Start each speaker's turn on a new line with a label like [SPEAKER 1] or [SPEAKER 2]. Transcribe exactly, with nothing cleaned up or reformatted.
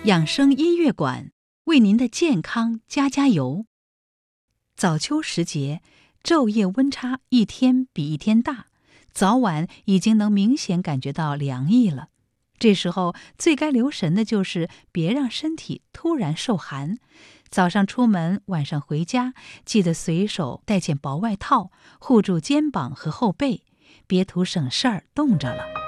[SPEAKER 1] 养生音乐馆为您的健康加加油。早秋时节，昼夜温差一天比一天大，早晚已经能明显感觉到凉意了。这时候最该留神的就是别让身体突然受寒。早上出门，晚上回家，记得随手带件薄外套，护住肩膀和后背，别图省事儿冻着了。